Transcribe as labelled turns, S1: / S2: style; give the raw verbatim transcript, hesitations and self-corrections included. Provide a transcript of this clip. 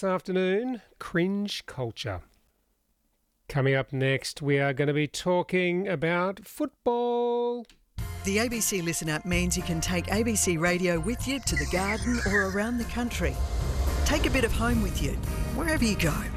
S1: this afternoon, cringe culture. Coming up next, we are going to be talking about football.
S2: The A B C Listen app means you can take A B C Radio with you to the garden or around the country. Take a bit of home with you, wherever you go.